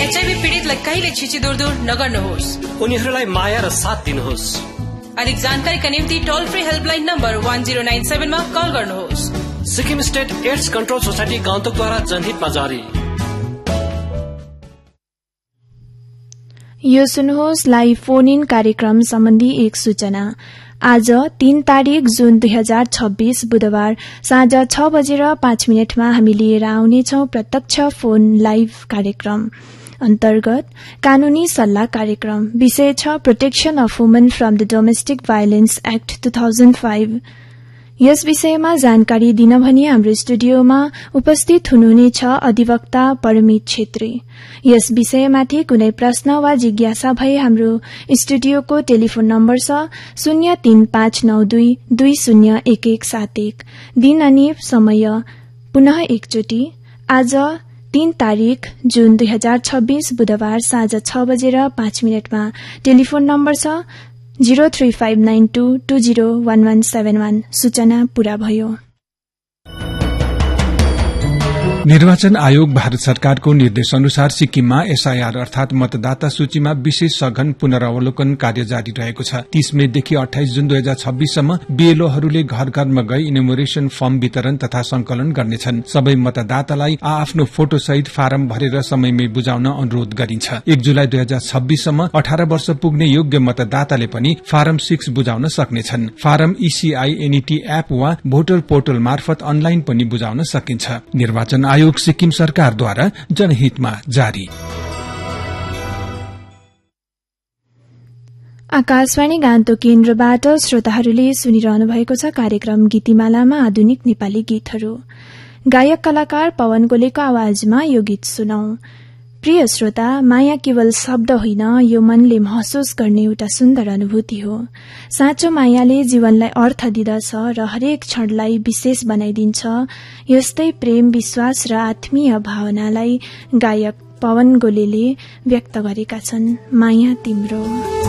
HIV पीडितलाई कहिले छिची दूर नगर्नुहोस्। उनीहरूलाई माया र साथ दिनुहोस्। अधिक जानकारीका निम्ति टोल फ्री हेल्पलाइन नम्बर 1097 मा कल गर्नुहोस्। Sikkim state AIDS control society गान्तोकद्वारा जनहितमा जारी। यो सुन्नुहोस् लाइभ फोन इन कार्यक्रम सम्बन्धी एक सूचना। आज 3 तारिक जुन 2026 बुधबार साँझ 6:05 हामी लिएर आउनेछौ प्रत्यक्ष फोन लाइभ कार्यक्रम अन्तर्गत कानूनी सल्लाह कार्यक्रम। विषय छ protection of women from the domestic violence act 2005। यस विषयमा जानकारी दिन भनी हाम्रो स्टुडियोमा उपस्थित हुनुहुनेछ अधिवक्ता परमित छेत्री। यस विषयमाथि कुनै प्रश्न वा जिज्ञासा भए हाम्रो स्टुडियोको टेलिफोन नम्बर छ 03592 201171। दिन अनि समय पुनः एकचोटि आज 3 तारिक जुन 2026 बुधबार साँझ 6:05 मा टेलिफोन नम्बर छ 03592201171। सूचना पूरा भयो। निर्वाचन आयोग भारत सरकारको निर्देश अनुसार सिक्किममा एसआईआर अर्थात मतदाता सूचीमा विशेष सघन पुनरावलोकन कार्य जारी रहेको छ। 30 मेदेखि 28 जुन 2026 सम्म बीएलओहरूले घर घरमा गई इन्युमरेसन फर्म वितरण तथा संकलन गर्नेछन्। सबै मतदातालाई आफ्नो फोटो सहित फारम भरेर समयमै बुझाउन अनुरोध गरिन्छ। 1 जुलाई 2026 सम्म 18 वर्ष पुग्ने योग्य मतदाताले पनि फारम 6 बुझाउन सक्नेछन्। फारम ईसीआई एनईटी एप वा भोटर पोर्टल मार्फत अनलाइन पनि बुझाउन सकिन्छ। निर्वाचन आयोग सिक्किम सरकारद्वारा जनहितमा जारी। आकाशवाणी गान्तोक केन्द्रबाट श्रोताहरूले सुनिरहनु भएको छ कार्यक्रम गीतिमालामा आधुनिक नेपाली गीतहरू। गायक कलाकार पवन गोलेको आवाजमा यो गीत सुनौ। प्रिय श्रोता, माया केवल शब्द होइन, यो मनले महसुस गर्ने एउटा सुन्दर अनुभूति हो। साँचो मायाले जीवनलाई अर्थ दिदछ र हरेक क्षणलाई विशेष बनाइदिन्छ। यस्तै प्रेम, विश्वास र आत्मीय भावनालाई गायक पवन गोलेले व्यक्त गरेका छन्। माया तिम्रो।